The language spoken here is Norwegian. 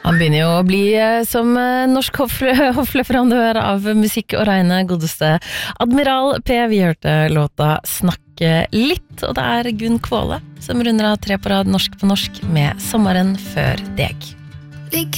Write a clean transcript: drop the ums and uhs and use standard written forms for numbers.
Han begynner jo å bli som norsk hoffleverandør av musikk og regne godeste Admiral P. Vi hørte låta Snakke litt, og det Gunn Kvåle som runder av 3 på rad norsk på norsk med Sommeren før deg.